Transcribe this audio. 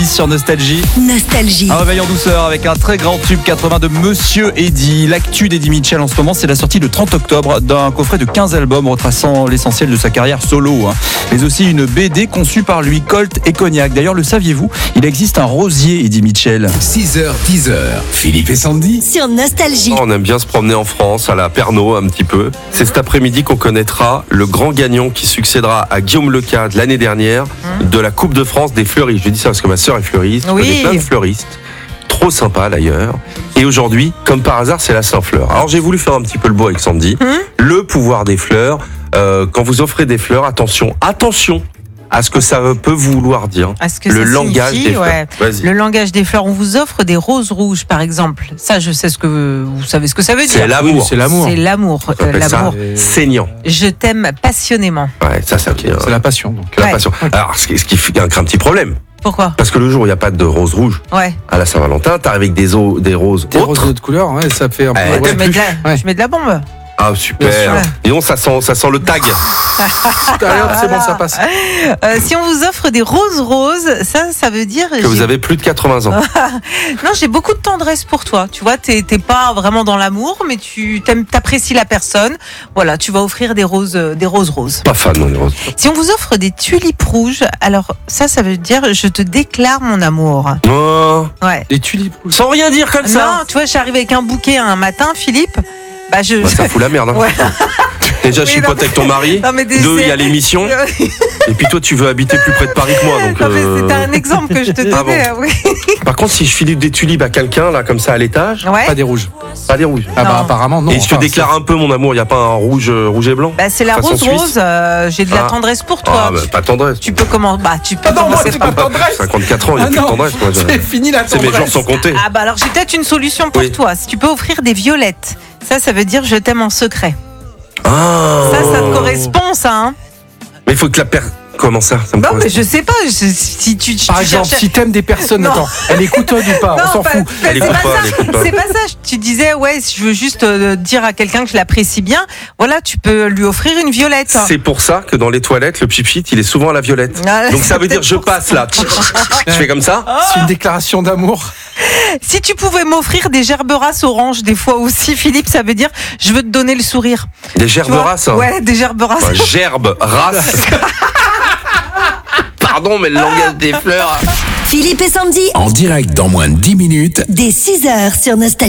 6h10 sur Nostalgie. Nostalgie. Un réveil en douceur avec un très grand tube 80 de Monsieur Eddy. L'actu d'Eddie Mitchell en ce moment, c'est la sortie le 30 octobre d'un coffret de 15 albums retraçant l'essentiel de sa carrière solo. Mais aussi une BD conçue par lui, Colt et Cognac. D'ailleurs, le saviez-vous, il existe un rosier Eddie Mitchell. 6h10, Philippe et Sandy. Sur Nostalgie. On aime bien se promener en France, à la Pernod un petit peu. C'est cet après-midi qu'on connaîtra le grand gagnant qui succédera à Guillaume Leca de l'année dernière de la Coupe de France des fleuristes. Je dis ça parce que ma sœur est fleuriste. Oui. Je connais plein de fleuristes. Trop sympa d'ailleurs. Et aujourd'hui, comme par hasard, c'est la Saint-Fleur. Alors j'ai voulu faire un petit peu le beau avec Sandy. Le pouvoir des fleurs. Quand vous offrez des fleurs, attention à ce que ça peut vouloir dire. À ce que le ça langage signifie, des fleurs. ouais. Vas-y. Le langage des fleurs. On vous offre des roses rouges, par exemple. Ça, je sais vous savez ce que ça veut dire. C'est l'amour. C'est l'amour. C'est l'amour. On appelle ça L'amour. saignant. Je t'aime passionnément. Ouais, ça vient. C'est la passion. Donc. La Ouais. passion. Alors, ce qui crée un petit problème. Pourquoi? Parce que le jour où il n'y a pas de rose rouge Ouais. à la Saint-Valentin, t'arrives avec des roses Des autres. roses d'autres couleurs, ouais, ça fait un peu. Ouais, ouais. Je mets de la bombe. Ah, super. Bien sûr. Disons, ça sent le tag. C'est bon, ça passe. Si on vous offre des roses, ça veut dire Que vous avez plus de 80 ans. Non, j'ai beaucoup de tendresse pour toi. Tu vois, t'es pas vraiment dans l'amour, mais t'apprécies la personne. Voilà, tu vas offrir des roses roses. Pas fan, non, les roses. Si on vous offre des tulipes rouges, alors ça veut dire je te déclare mon amour. Oh, Ouais. Des tulipes rouges. sans rien dire comme ça. Non, tu vois, je suis arrivée avec un bouquet un matin, Philippe. Bah Bah, ça fout la merde. Hein. Ouais. Déjà, je Oui, suis non, pote avec ton mari. Non, mais 2, il y a l'émission. Et puis toi, tu veux habiter plus près de Paris que moi. Donc, Non, mais c'était un exemple que je te Ah donnais. bon. Oui. Par contre, si je file des tulipes à quelqu'un, là, comme ça, à l'étage, Ouais. Pas des rouges. pas des rouges. Ah bah Non. apparemment non. Et je te Enfin, déclare un peu mon amour, il n'y a pas un rouge et blanc? Bah, c'est la Façon rose suisse. rose. J'ai de la Ah. tendresse pour toi. Ah, bah, pas tendresse. Tu peux commencer. Bah, tu peux Ah non, moi, commencer c'est par. pas tendresse. 54 ans, il n'y a Ah plus de non, tendresse. Moi, c'est fini la c'est mes tendresse. jours sont comptés. Ah bah alors j'ai peut-être une solution pour Oui. toi. Si tu peux offrir des violettes, ça veut dire je t'aime en secret. Ah. Ça te correspond, ça. Hein. Mais il faut que la paire. Comment ça, me Non, mais correspond. je sais pas. Si tu Par tu exemple, cherches- si t'aimes des personnes, Non. attends, elle écoute ou pas, on s'en pas- fout. c'est Elle écoute pas pas, ça. elle écoute pas. C'est pas ça. Tu disais, ouais, si je veux juste dire à quelqu'un que je l'apprécie bien, voilà, tu peux lui offrir une violette. C'est pour ça que dans les toilettes, le pipit, il est souvent à la violette. Ah, Donc ça c'est veut dire peut-être je pour passe là. Je fais comme ça. C'est une déclaration d'amour. Si tu pouvais m'offrir des gerberasses oranges, des fois aussi, Philippe, ça veut dire je veux te donner le sourire. Des Tu vois gerberasses. Hein. Ouais, des gerberasses. Bah, gerbe, race. Pardon, mais le langage des fleurs. Philippe et Sandy. En direct dans moins de 10 minutes. Dès 6h sur Nostalgie.